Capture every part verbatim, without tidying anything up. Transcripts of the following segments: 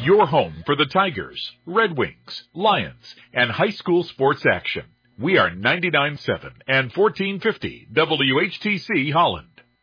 your home for the Tigers, Red Wings, Lions, and high school sports action. We are ninety-nine point seven and fourteen fifty W H T C Holland.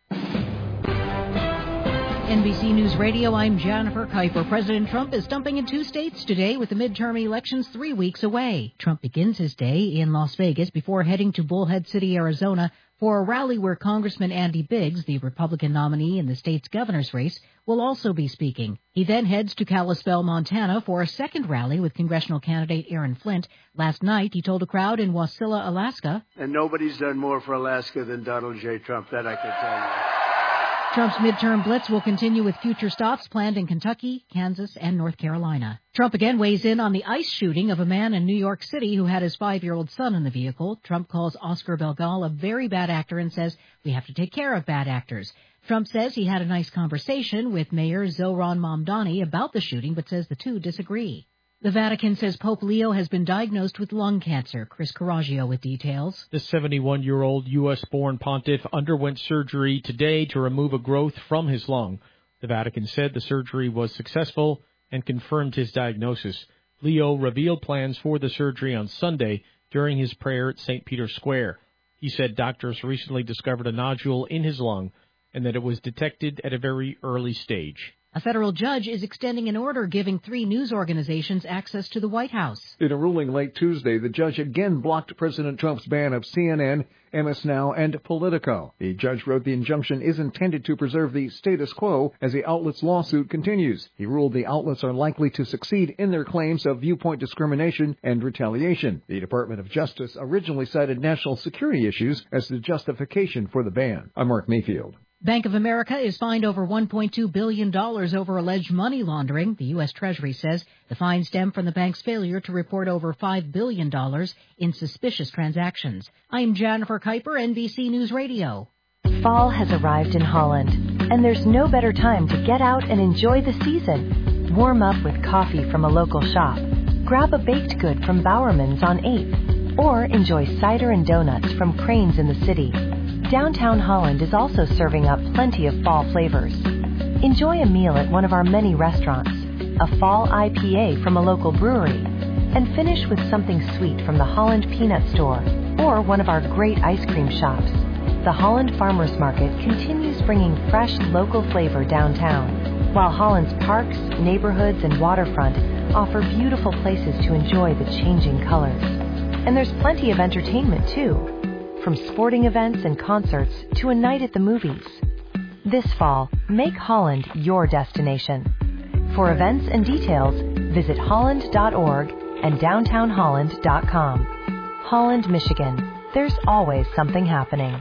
N B C News Radio, I'm Jennifer Kuiper. President Trump is stumping in two states today with the midterm elections three weeks away. Trump begins his day in Las Vegas before heading to Bullhead City, Arizona, for a rally where Congressman Andy Biggs, the Republican nominee in the state's governor's race, will also be speaking. He then heads to Kalispell, Montana, for a second rally with congressional candidate Aaron Flint. Last night, he told a crowd in Wasilla, Alaska, "And nobody's done more for Alaska than Donald J. Trump, that I can tell you." Trump's midterm blitz will continue with future stops planned in Kentucky, Kansas, and North Carolina. Trump again weighs in on the ICE shooting of a man in New York City who had his five-year-old son in the vehicle. Trump calls Oscar Belgal a very bad actor and says we have to take care of bad actors. Trump says he had a nice conversation with Mayor Zohran Mamdani about the shooting, but says the two disagree. The Vatican says Pope Leo has been diagnosed with lung cancer. Chris Coraggio with details. The seventy-one-year-old U S-born pontiff underwent surgery today to remove a growth from his lung. The Vatican said the surgery was successful and confirmed his diagnosis. Leo revealed plans for the surgery on Sunday during his prayer at Saint Peter's Square. He said doctors recently discovered a nodule in his lung and that it was detected at a very early stage. A federal judge is extending an order giving three news organizations access to the White House. In a ruling late Tuesday, the judge again blocked President Trump's ban of C N N, M S Now, and Politico. The judge wrote the injunction is intended to preserve the status quo as the outlet's lawsuit continues. He ruled the outlets are likely to succeed in their claims of viewpoint discrimination and retaliation. The Department of Justice originally cited national security issues as the justification for the ban. I'm Mark Mayfield. Bank of America is fined over one point two billion dollars over alleged money laundering. The U S. Treasury says the fine stemmed from the bank's failure to report over five billion dollars in suspicious transactions. I'm Jennifer Kuiper, N B C News Radio. Fall has arrived in Holland, and there's no better time to get out and enjoy the season. Warm up with coffee from a local shop. Grab a baked good from Bowerman's on eighth, or enjoy cider and donuts from Crane's in the city. Downtown Holland is also serving up plenty of fall flavors. Enjoy a meal at one of our many restaurants, a fall I P A from a local brewery, and finish with something sweet from the Holland Peanut Store or one of our great ice cream shops. The Holland Farmers Market continues bringing fresh local flavor downtown, while Holland's parks, neighborhoods, and waterfront offer beautiful places to enjoy the changing colors. And there's plenty of entertainment, too. From sporting events and concerts to a night at the movies. This fall, make Holland your destination. For events and details, visit holland dot org and downtown holland dot com. Holland, Michigan. There's always something happening.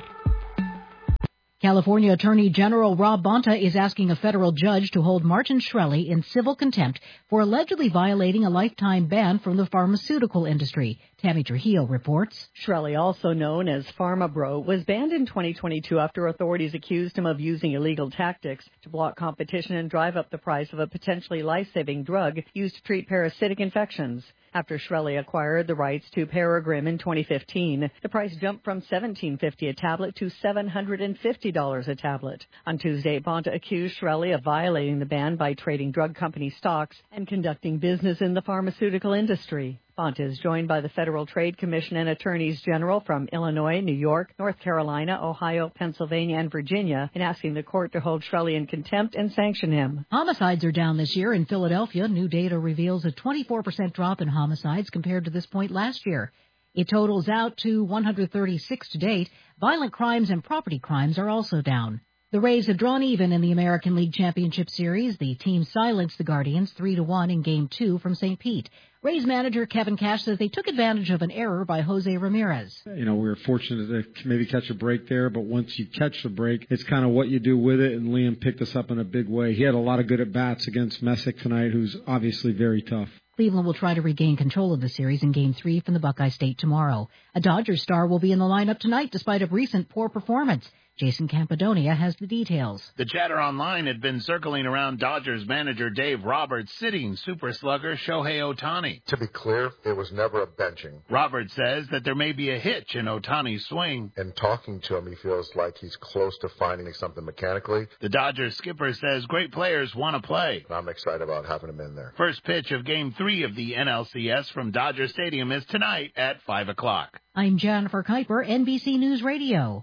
California Attorney General Rob Bonta is asking a federal judge to hold Martin Shkreli in civil contempt for allegedly violating a lifetime ban from the pharmaceutical industry. Tammy Trujillo reports. Shkreli, also known as Pharma Bro, was banned in twenty twenty-two after authorities accused him of using illegal tactics to block competition and drive up the price of a potentially life-saving drug used to treat parasitic infections. After Shkreli acquired the rights to Paragrim in twenty fifteen, the price jumped from seventeen fifty a tablet to seven hundred fifty dollars a tablet. On Tuesday, Bonta accused Shkreli of violating the ban by trading drug company stocks and conducting business in the pharmaceutical industry. Bonta is joined by the Federal Trade Commission and attorneys general from Illinois, New York, North Carolina, Ohio, Pennsylvania, and Virginia in asking the court to hold Shkreli in contempt and sanction him. Homicides are down this year in Philadelphia. New data reveals a twenty-four percent drop in homicides compared to this point last year. It totals out to one hundred thirty-six to date. Violent crimes and property crimes are also down. The Rays have drawn even in the American League Championship Series. The team silenced the Guardians three to one in Game two from Saint Pete. Rays manager Kevin Cash says they took advantage of an error by Jose Ramirez. You know, we were fortunate to maybe catch a break there, but once you catch the break, it's kind of what you do with it, and Liam picked us up in a big way. He had a lot of good at-bats against Messick tonight, who's obviously very tough. Cleveland will try to regain control of the series in Game three from the Buckeye State tomorrow. A Dodgers star will be in the lineup tonight despite a recent poor performance. Jason Campidonia has the details. The chatter online had been circling around Dodgers manager Dave Roberts sitting super slugger Shohei Ohtani. To be clear, it was never a benching. Roberts says that there may be a hitch in Ohtani's swing. In talking to him, he feels like he's close to finding something mechanically. The Dodgers skipper says great players want to play. I'm excited about having him in there. First pitch of Game three of the N L C S from Dodger Stadium is tonight at five o'clock. I'm Jennifer Kuiper, N B C News Radio.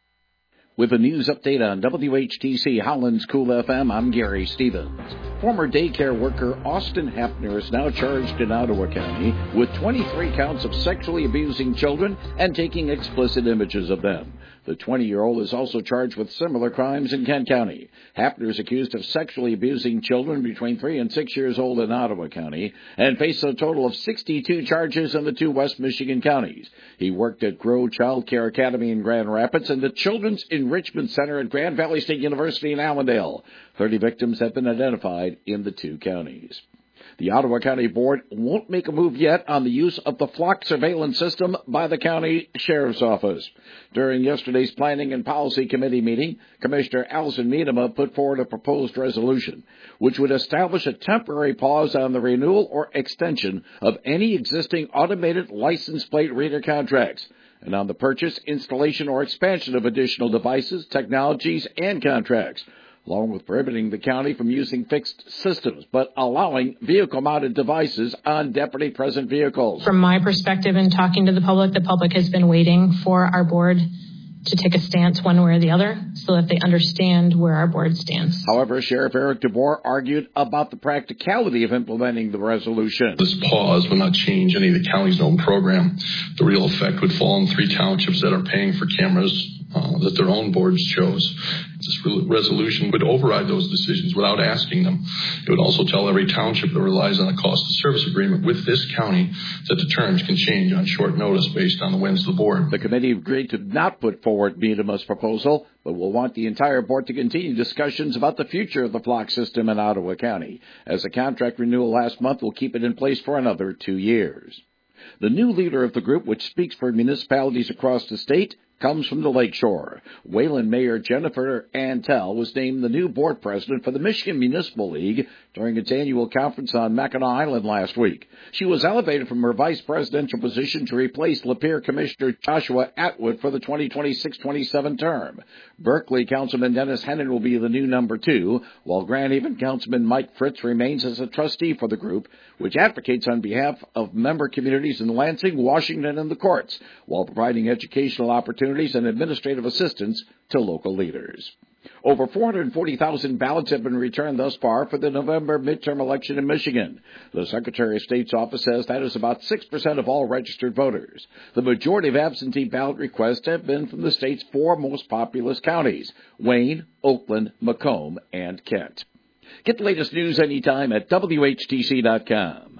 With a news update on W H T C Holland's Cool F M, I'm Gary Stevens. Former daycare worker Austin Hafner is now charged in Ottawa County with twenty-three counts of sexually abusing children and taking explicit images of them. The twenty-year-old is also charged with similar crimes in Kent County. Hafner is accused of sexually abusing children between three and six years old in Ottawa County and faces a total of sixty-two charges in the two West Michigan counties. He worked at Grow Child Care Academy in Grand Rapids and the Children's Enrichment Center at Grand Valley State University in Allendale. Thirty victims have been identified in the two counties. The Ottawa County Board won't make a move yet on the use of the flock surveillance system by the county sheriff's office. During yesterday's Planning and Policy Committee meeting, Commissioner Alison Miedema put forward a proposed resolution which would establish a temporary pause on the renewal or extension of any existing automated license plate reader contracts and on the purchase, installation, or expansion of additional devices, technologies, and contracts, along with prohibiting the county from using fixed systems, but allowing vehicle-mounted devices on deputy-present vehicles. From my perspective in talking to the public, the public has been waiting for our board to take a stance one way or the other so that they understand where our board stands. However, Sheriff Eric DeBoer argued about the practicality of implementing the resolution. This pause will not change any of the county's own program. The real effect would fall on three townships that are paying for cameras uh, that their own boards chose. This resolution would override those decisions without asking them. It would also tell every township that relies on a cost of service agreement with this county that the terms can change on short notice based on the whims of the board. The committee agreed to not put forward Miedema's proposal, but will want the entire board to continue discussions about the future of the flock system in Ottawa County, as the contract renewal last month will keep it in place for another two years. The new leader of the group, which speaks for municipalities across the state, comes from the Lakeshore. Wayland Mayor Jennifer Antell was named the new board president for the Michigan Municipal League during its annual conference on Mackinac Island last week. She was elevated from her vice presidential position to replace Lapeer Commissioner Joshua Atwood for the twenty twenty-six twenty-seven term. Berkeley Councilman Dennis Hennon will be the new number two, while Grand Haven Councilman Mike Fritz remains as a trustee for the group, which advocates on behalf of member communities in Lansing, Washington, and the courts, while providing educational opportunities and administrative assistance to local leaders. Over four hundred forty thousand ballots have been returned thus far for the November midterm election in Michigan. The Secretary of State's office says that is about six percent of all registered voters. The majority of absentee ballot requests have been from the state's four most populous counties, Wayne, Oakland, Macomb, and Kent. Get the latest news anytime at W H T C dot com.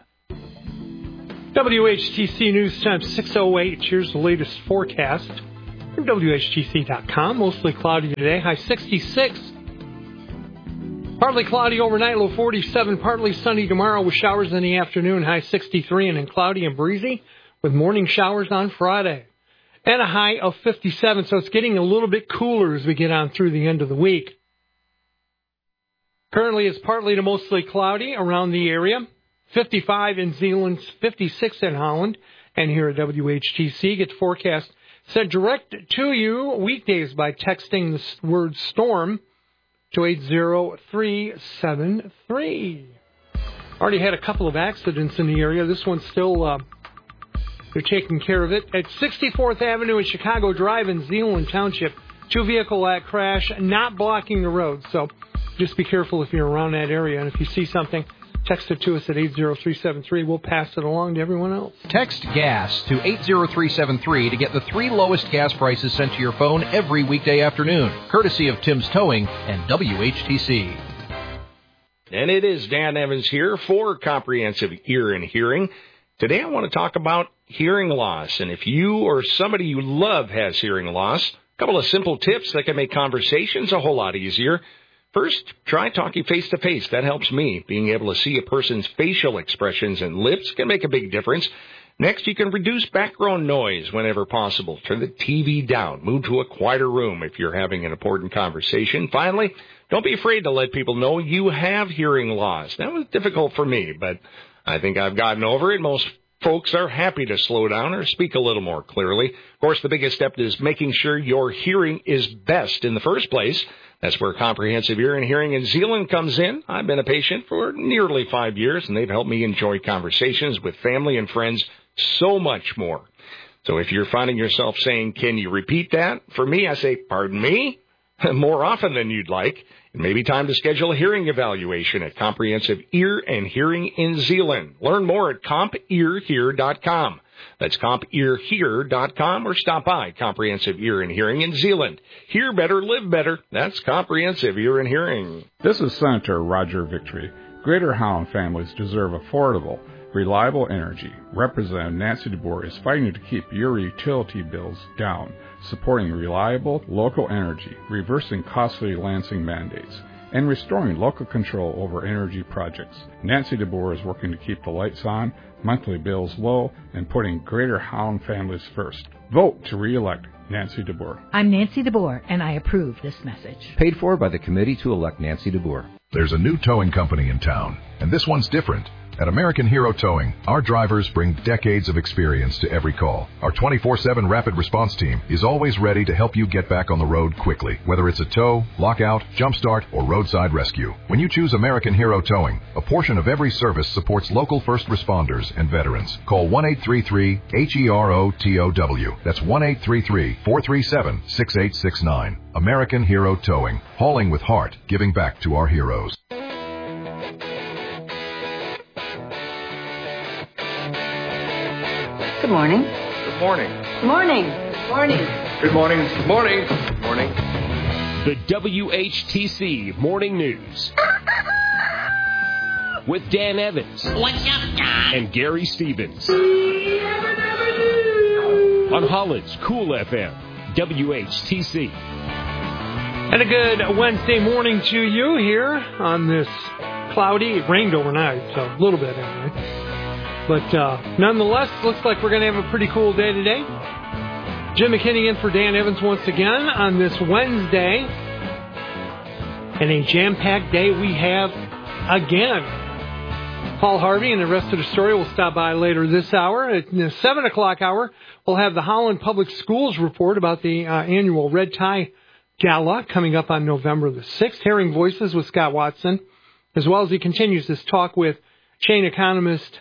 W H T C News Time six oh eight. Here's the latest forecast from W H T C dot com. Mostly cloudy today, high sixty-six. Partly cloudy overnight, low forty-seven. Partly sunny tomorrow with showers in the afternoon, high sixty-three. And then cloudy and breezy with morning showers on Friday. And a high of fifty-seven, so it's getting a little bit cooler as we get on through the end of the week. Currently, it's partly to mostly cloudy around the area. fifty-five in Zeeland, fifty-six in Holland. And here at W H T C, get the forecast sent direct to you weekdays by texting the word storm to eight zero three seven three. Already had a couple of accidents in the area. This one's still, uh, they're taking care of it. At sixty-fourth Avenue and Chicago Drive in Zeeland Township, two-vehicle crash not blocking the road. So just be careful if you're around that area. And if you see something, text it to us at eight zero three seven three. We'll pass it along to everyone else. Text GAS to eight zero three seven three to get the three lowest gas prices sent to your phone every weekday afternoon, courtesy of Tim's Towing and W H T C. And it is Dan Evans here for Comprehensive Ear and Hearing. Today I want to talk about hearing loss. And if you or somebody you love has hearing loss, a couple of simple tips that can make conversations a whole lot easier. First, try talking face-to-face. That helps me. Being able to see a person's facial expressions and lips can make a big difference. Next, you can reduce background noise whenever possible. Turn the T V down. Move to a quieter room if you're having an important conversation. Finally, don't be afraid to let people know you have hearing loss. That was difficult for me, but I think I've gotten over it. Most folks are happy to slow down or speak a little more clearly. Of course, the biggest step is making sure your hearing is best in the first place. That's where Comprehensive Ear and Hearing in Zeeland comes in. I've been a patient for nearly five years, and they've helped me enjoy conversations with family and friends so much more. So if you're finding yourself saying, can you repeat that? For me, I say, pardon me, more often than you'd like. It may be time to schedule a hearing evaluation at Comprehensive Ear and Hearing in Zeeland. Learn more at comp ear here dot com. That's comp ear here dot com, or stop by Comprehensive Ear and Hearing in Zeeland. Hear better, live better. That's Comprehensive Ear and Hearing. This is Senator Roger Victory. Greater Howland families deserve affordable, reliable energy. Representative Nancy DeBoer is fighting to keep your utility bills down, supporting reliable local energy, reversing costly Lansing mandates, and restoring local control over energy projects. Nancy DeBoer is working to keep the lights on, monthly bills low, and putting Greater Howland families first. Vote to re-elect Nancy DeBoer. I'm Nancy DeBoer, and I approve this message. Paid for by the committee to elect Nancy DeBoer. There's a new towing company in town, and this one's different. At American Hero Towing, our drivers bring decades of experience to every call. Our twenty-four seven rapid response team is always ready to help you get back on the road quickly, whether it's a tow, lockout, jumpstart, or roadside rescue. When you choose American Hero Towing, a portion of every service supports local first responders and veterans. Call one eight three three H E R O T O W. That's one eight three three, four three seven, six eight six nine. American Hero Towing. Hauling with heart, giving back to our heroes. Good morning. Good morning. Good morning. Good morning. Good morning. Good morning. Good morning. The W H T C Morning News. With Dan Evans. What's up, Don? And Gary Stevens. On Holland's Cool F M. W H T C. And a good Wednesday morning to you here on this cloudy. It rained overnight, so a little bit anyway. But uh, nonetheless, looks like we're going to have a pretty cool day today. Jim McKinney in for Dan Evans once again on this Wednesday. And a jam-packed day we have again. Paul Harvey and the rest of the story will stop by later this hour. At the seven o'clock hour, we'll have the Holland Public Schools report about the uh, annual Red Tie Gala coming up on November the sixth. Hearing voices with Scott Watson, as well as he continues this talk with chain economist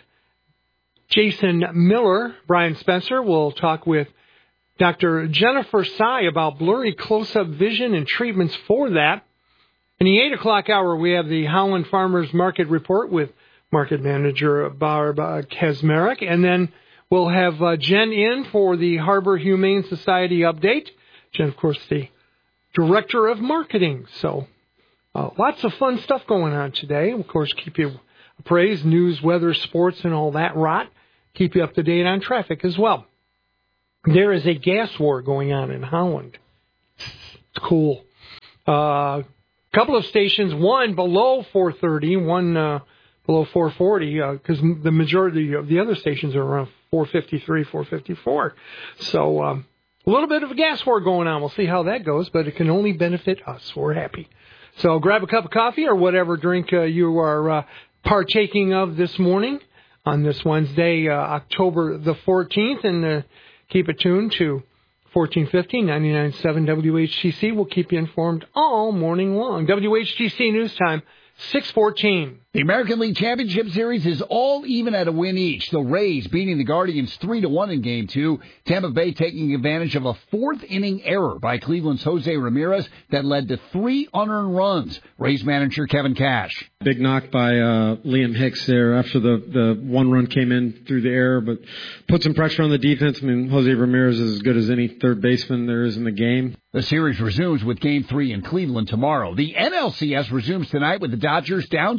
Jason Miller. Brian Spencer will talk with Doctor Jennifer Sy about blurry close-up vision and treatments for that. In the eight o'clock hour, we have the Howland Farmers Market Report with Market Manager Barb uh, Kazmarek. And then we'll have uh, Jen in for the Harbor Humane Society update. Jen, of course, the Director of Marketing. So uh, lots of fun stuff going on today. Of course, keep you appraised, news, weather, sports, and all that rot. Keep you up to date on traffic as well. There is a gas war going on in Holland. It's cool. A uh, couple of stations, one below four thirty, one uh, below four forty, because uh, the majority of the other stations are around four fifty-three, four fifty-four. So um, a little bit of a gas war going on. We'll see how that goes, but it can only benefit us. We're happy. So grab a cup of coffee or whatever drink uh, you are uh, partaking of this morning on this Wednesday, uh, October the fourteenth, and uh, keep it tuned to fourteen fifty, ninety-nine point seven W H T C. We'll keep you informed all morning long. W H T C News Time, six fourteen. The American League Championship Series is all even at a win each. The Rays beating the Guardians three to one in Game two. Tampa Bay taking advantage of a fourth-inning error by Cleveland's Jose Ramirez that led to three unearned runs. Rays manager Kevin Cash. Big knock by uh, Liam Hicks there after the, the one run came in through the air, but put some pressure on the defense. I mean, Jose Ramirez is as good as any third baseman there is in the game. The series resumes with Game three in Cleveland tomorrow. The N L C S resumes tonight with the Dodgers down two games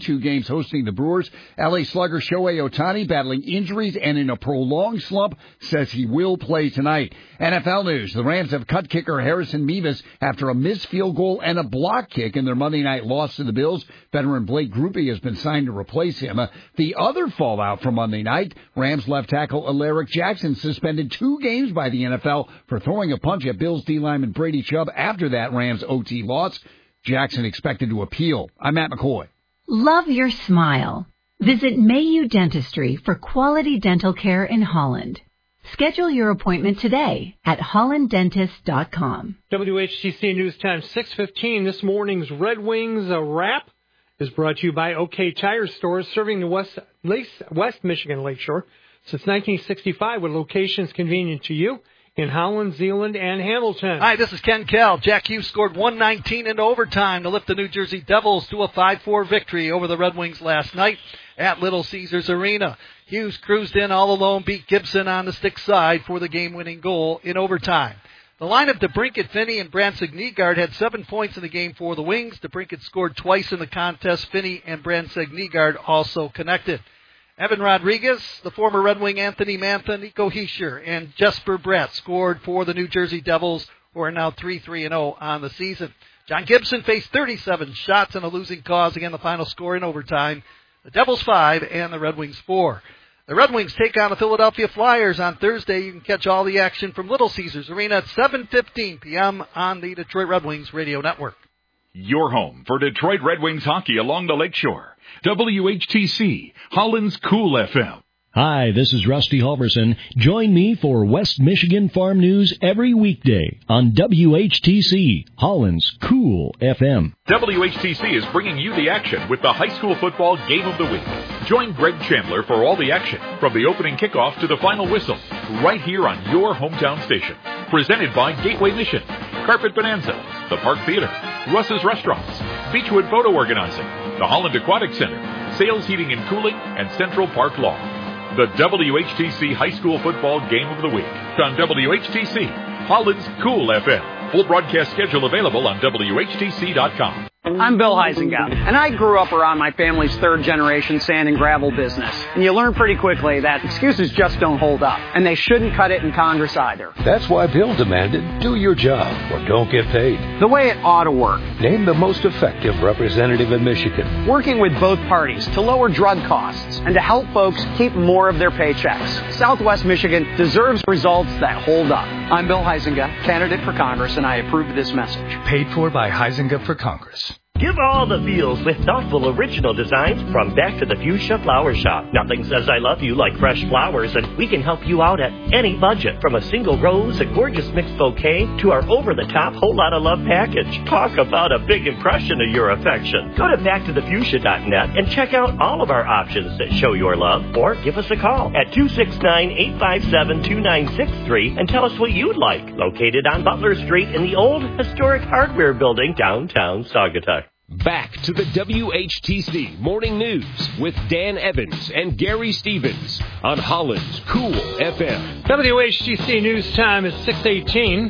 Giants hosting the Brewers. L A slugger Shohei Ohtani, battling injuries and in a prolonged slump, says he will play tonight. N F L news. The Rams have cut kicker Harrison Mevis after a missed field goal and a block kick in their Monday night loss to the Bills. Veteran Blake Grupe has been signed to replace him. Uh, the other fallout from Monday night, Rams left tackle Alaric Jackson suspended two games by the N F L for throwing a punch at Bills D lineman Brady Chubb after that Rams O T loss. Jackson expected to appeal. I'm Matt McCoy. Love your smile. Visit Mayu Dentistry for quality dental care in Holland. Schedule your appointment today at holland dentist dot com. W H T C News Time six fifteen. This morning's Red Wings uh, wrap is brought to you by OK Tire Stores, serving the West, West Michigan Lakeshore since nineteen sixty-five, with locations convenient to you in Holland, Zeeland, and Hamilton. Hi, this is Ken Kell. Jack Hughes scored one nineteen in overtime to lift the New Jersey Devils to a five four victory over the Red Wings last night at Little Caesars Arena. Hughes cruised in all alone, beat Gibson on the stick side for the game-winning goal in overtime. The line of DeBrincat, Finney, and Brandsegg-Nygaard had seven points in the game for the Wings. DeBrincat scored twice in the contest. Finney and Brandsegg-Nygaard also connected. Evan Rodriguez, the former Red Wing Anthony Mantha, Nico Hischier, and Jesper Brett scored for the New Jersey Devils, who are now three three and oh on the season. John Gibson faced thirty-seven shots in a losing cause. Again, the final score in overtime. The Devils five and the Red Wings four. The Red Wings take on the Philadelphia Flyers on Thursday. You can catch all the action from Little Caesars Arena at seven fifteen p.m. on the Detroit Red Wings Radio Network. Your home for Detroit Red Wings hockey along the lakeshore. W H T C, Holland's Cool F M. Hi, this is Rusty Halverson. Join me for West Michigan Farm News every weekday on W H T C, Holland's Cool F M. W H T C is bringing you the action with the high school football game of the week. Join Greg Chandler for all the action, from the opening kickoff to the final whistle, right here on your hometown station. Presented by Gateway Mission, Carpet Bonanza, the Park Theater, Russ's Restaurants, Beechwood Photo Organizing, the Holland Aquatic Center, Sales Heating and Cooling, and Central Park Law. The W H T C High School Football Game of the Week on W H T C, Holland's Cool F M. Full broadcast schedule available on W H T C dot com. I'm Bill Heisinger, and I grew up around my family's third-generation sand and gravel business. And you learn pretty quickly that excuses just don't hold up, and they shouldn't cut it in Congress either. That's why Bill demanded, do your job or don't get paid. The way it ought to work. Name the most effective representative in Michigan. Working with both parties to lower drug costs and to help folks keep more of their paychecks. Southwest Michigan deserves results that hold up. I'm Bill Heisinger, candidate for Congress, and I approve this message. Paid for by Heisinger for Congress. Give all the feels with thoughtful original designs from Back to the Fuchsia Flower Shop. Nothing says I love you like fresh flowers, and we can help you out at any budget. From a single rose, a gorgeous mixed bouquet, to our over-the-top whole lot of love package. Talk about a big impression of your affection. Go to back to the fuchsia dot net and check out all of our options that show your love, or give us a call at two six nine, eight five seven, two nine six three and tell us what you'd like. Located on Butler Street in the old historic hardware building downtown Saugatuck. Back to the W H T C Morning News with Dan Evans and Gary Stevens on Holland's Cool F M. W H T C News Time is six eighteen.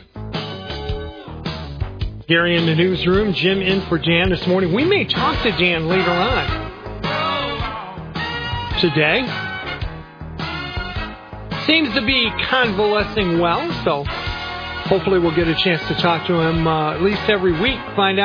Gary in the newsroom, Jim in for Dan this morning. We may talk to Dan later on today. Seems to be convalescing well, so hopefully we'll get a chance to talk to him uh, at least every week, find out